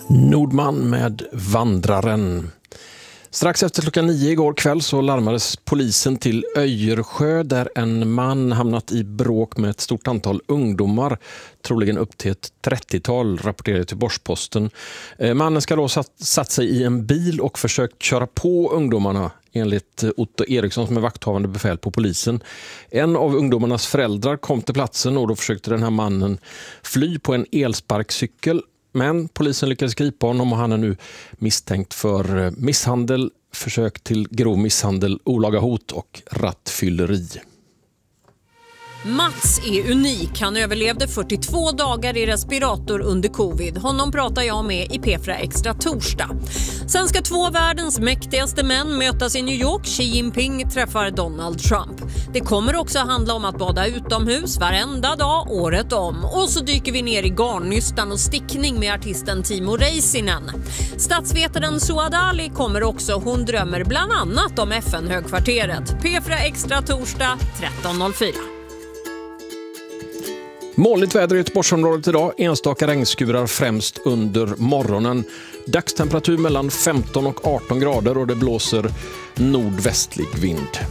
Nordman med Vandraren. Strax efter klockan 9 igår kväll så larmades polisen till Öjersjö där en man hamnat i bråk med ett stort antal ungdomar, troligen upp till ett 30-tal, rapporterade till Göteborgs-Posten. Mannen ska då satt sig i en bil och försökt köra på ungdomarna, enligt Otto Eriksson som är vakthavande befäl på polisen. En av ungdomarnas föräldrar kom till platsen och då försökte den här mannen fly på en elsparkcykel. Men polisen lyckades gripa honom och han är nu misstänkt för misshandel, försök till grov misshandel, olaga hot och rattfylleri. Mats är unik. Han överlevde 42 dagar i respirator under covid. Honom pratar jag med i P4 Extra torsdag. Sen ska två världens mäktigaste män mötas i New York. Xi Jinping träffar Donald Trump. Det kommer också handla om att bada utomhus varenda dag, året om. Och så dyker vi ner i garnnystan och stickning med artisten Timo Räisänen. Statsvetaren Suad Ali kommer också. Hon drömmer bland annat om FN-högkvarteret. P4 Extra torsdag 13.04. Molnigt väder i Göteborgsområdet idag, enstaka regnskurar främst under morgonen. Dagstemperatur mellan 15 och 18 grader och det blåser nordvästlig vind.